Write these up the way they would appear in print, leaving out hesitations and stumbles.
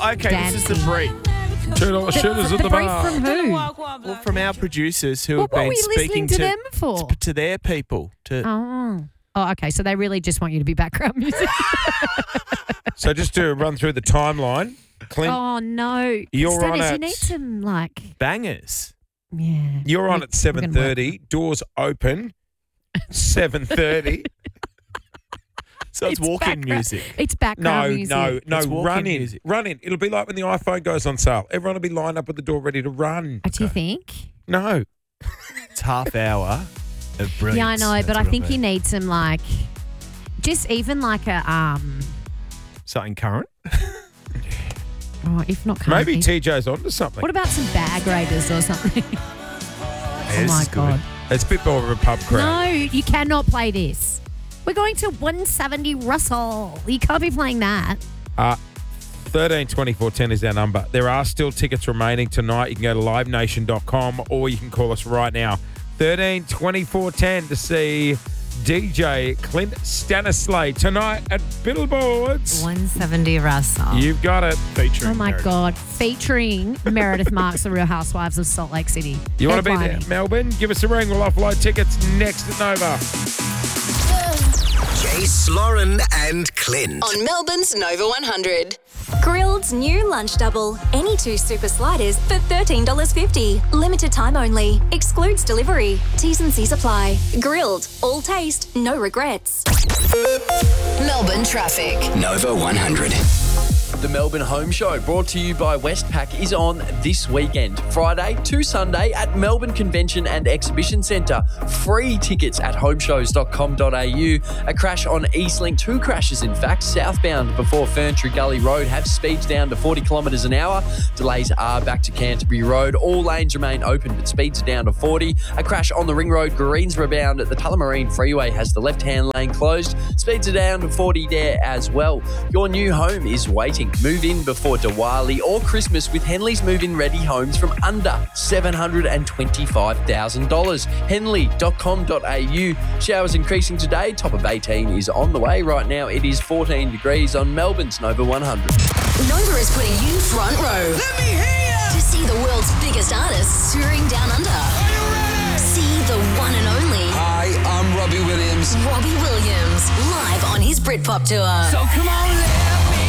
okay, this is the brief. $2 shooters at the brief bar. from who? Well, from our producers who Well, have what been were you speaking listening to them for? to their people. Oh, okay. So they really just want you to be background music. So just to run through the timeline, Clint, Oh no, You're Stennis, on you at- need some Bangers. yeah. you're on We- at we're gonna work. 7:30. Doors open. 7:30. So it's walk-in background- music. It's background No, music. no, It's no. walk-in Run in. music. Run in. It'll be like when the iPhone goes on sale. Everyone will be lined up at the door ready to run. Do you think? No. It's half hour of brilliance. Yeah, I know, That's but I what think mean. you need some like, just even like a Something current. oh, if not Maybe currently. TJ's onto something. What about some bag raiders or something? Yeah, Oh this my is good. god! It's a bit more of a pub crowd. No, you cannot play this. We're going to 170 Russell. You can't be playing that. 13 24 10 is our number. There are still tickets remaining tonight. You can go to livenation.com or you can call us right now. 13 24 10 to see DJ Clint Stanislay tonight at Billboards. 170 Russell. You've got it. Featuring Oh my Meredith. god! Featuring Meredith Marks, the Real Housewives of Salt Lake City. You want to be there, Headlining. Melbourne? Give us a ring. We'll offload tickets next at Nova. Jace, Lauren, and Clint. On Melbourne's Nova 100. Grilled's new lunch double. Any two super sliders for $13.50. Limited time only. Excludes delivery. T's and C's apply. Grilled. All taste, no regrets. Melbourne traffic. Nova 100. The Melbourne Home Show, brought to you by Westpac, is on this weekend, Friday to Sunday at Melbourne Convention and Exhibition Centre. Free tickets at homeshows.com.au. A crash on Eastlink, 2 crashes in fact, southbound before Ferntree Gully Road have speeds down to 40 kilometres an hour. Delays are back to Canterbury Road. All lanes remain open, but speeds are down to 40. A crash on the Ring Road Greensboro bound at the Tullamarine Freeway has the left-hand lane closed. Speeds are down to 40 there as well. Your new home is waiting. Move in before Diwali or Christmas with Henley's Move-In Ready homes from under $725,000. Henley.com.au. Showers increasing today. Top of 18 is on the way. Right now it is 14 degrees on Melbourne's Nova 100. Nova is putting you front row. Let me hear ya! To see the world's biggest artists touring down under. Are you ready? See the one and only Hi, I'm Robbie Williams. Robbie Williams live on his Britpop tour. So come on, let me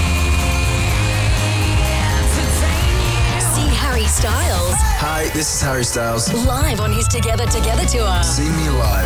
entertain you. See Harry Styles Hi, this is Harry Styles. live on his Together Together tour. See me live